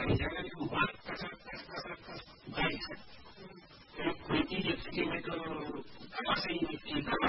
Jangan jangan buat baik. Jadi itu apa sih